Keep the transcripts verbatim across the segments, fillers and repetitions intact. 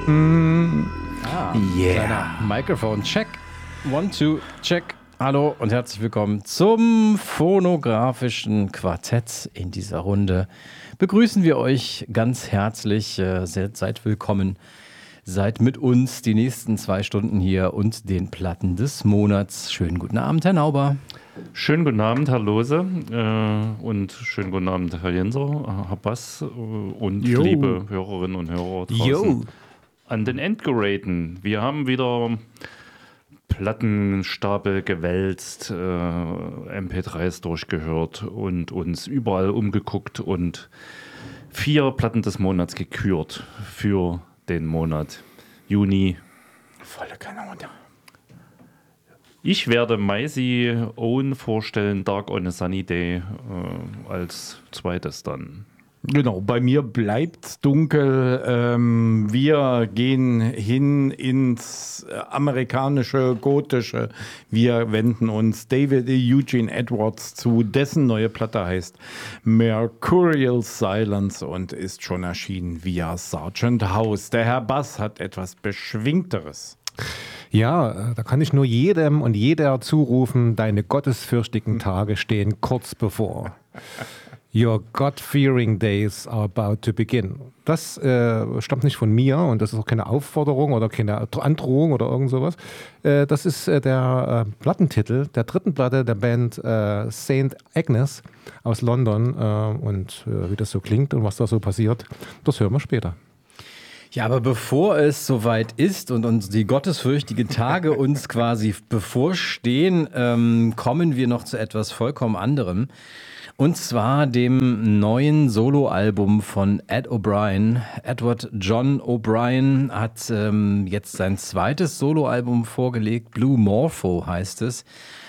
Ah, Yeah. Mikrofon check. One, two, check. Hallo und herzlich willkommen zum phonografischen Quartett. In dieser Runde begrüßen wir euch ganz herzlich. Äh, seid, seid willkommen. Seid mit uns die nächsten zwei Stunden hier und den Platten des Monats. Schönen guten Abend, Herr Nauber. Schönen guten Abend, Herr Lose, äh, und schönen guten Abend, Herr Jenser, Herr Bass äh, und Jo. liebe Hörerinnen und Hörer draußen Jo. an den Endgeräten. Wir haben wieder Plattenstapel gewälzt, äh, M P dreis durchgehört und uns überall umgeguckt und vier Platten des Monats gekürt für den Monat Juni. Volle Kanone. Ich werde Maisie Owen vorstellen, Dark on a Sunny Day, äh, als zweites dann. Genau, bei mir bleibt's dunkel. Ähm, wir gehen hin ins amerikanische, gotische. Wir wenden uns David Eugene Edwards zu, dessen neue Platte heißt Mercurial Silence und ist schon erschienen via Sergeant House. Der Herr Bass hat etwas Beschwingteres. Ja, da kann ich nur jedem und jeder zurufen, deine gottesfürchtigen Tage stehen kurz bevor. Your God-fearing days are about to begin. Das äh, stammt nicht von mir und das ist auch keine Aufforderung oder keine Androhung oder irgend sowas. Äh, das ist äh, der äh, Plattentitel der dritten Platte der Band äh, Saint Agnes aus London. Äh, und äh, wie das so klingt und was da so passiert, das hören wir später. Ja, aber bevor es soweit ist und uns die gottesfürchtigen Tage uns quasi bevorstehen, ähm, kommen wir noch zu etwas vollkommen anderem. Und zwar dem neuen Soloalbum von Ed O'Brien. Edward John O'Brien hat ähm, jetzt sein zweites Soloalbum vorgelegt, Blue Morpho heißt es.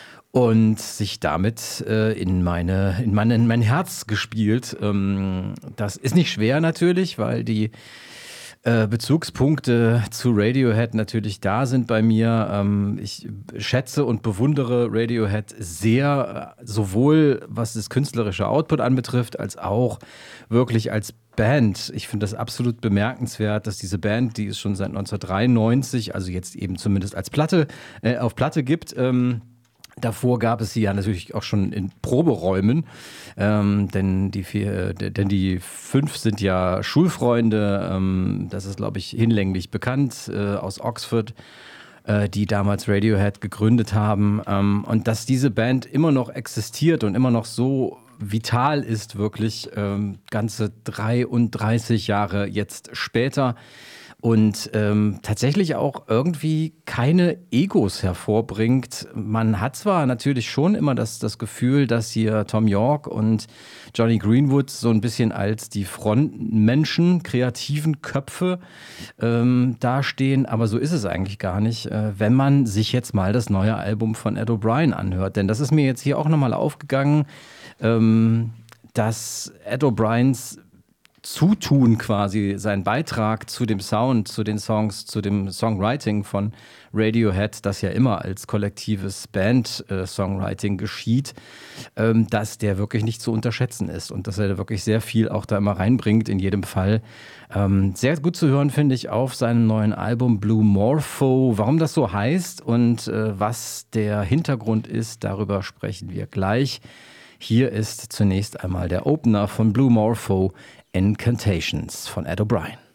Und sich damit äh, in, meine, in, meine, in mein Herz gespielt. Ähm, das ist nicht schwer natürlich, weil die Äh, Bezugspunkte zu Radiohead natürlich da sind bei mir. Ähm, ich schätze und bewundere Radiohead sehr, äh, sowohl was das künstlerische Output anbetrifft, als auch wirklich als Band. Ich finde das absolut bemerkenswert, dass diese Band, die es schon seit neunzehnhundertdreiundneunzig, also jetzt eben zumindest als Platte, äh, auf Platte gibt, ähm, davor gab es sie ja natürlich auch schon in Proberäumen, ähm, denn, die vier, denn die fünf sind ja Schulfreunde, ähm, das ist, glaube ich, hinlänglich bekannt, äh, aus Oxford, äh, die damals Radiohead gegründet haben. Ähm, und dass diese Band immer noch existiert und immer noch so vital ist, wirklich ähm, ganze dreiunddreißig Jahre jetzt später. Und ähm, tatsächlich auch irgendwie keine Egos hervorbringt. Man hat zwar natürlich schon immer das, das Gefühl, dass hier Tom York und Johnny Greenwood so ein bisschen als die Frontmenschen, kreativen Köpfe ähm, dastehen, aber so ist es eigentlich gar nicht, äh, wenn man sich jetzt mal das neue Album von Ed O'Brien anhört. Denn das ist mir jetzt hier auch nochmal aufgegangen, ähm, dass Ed O'Briens Zutun quasi, sein Beitrag zu dem Sound, zu den Songs, zu dem Songwriting von Radiohead, das ja immer als kollektives Band-Songwriting geschieht, ähm, dass der wirklich nicht zu unterschätzen ist und dass er da wirklich sehr viel auch da immer reinbringt in jedem Fall. Ähm, sehr gut zu hören, finde ich, auf seinem neuen Album Blue Morpho. Warum das so heißt und äh, was der Hintergrund ist, darüber sprechen wir gleich. Hier ist zunächst einmal der Opener von Blue Morpho, Incantations von Ed O'Brien.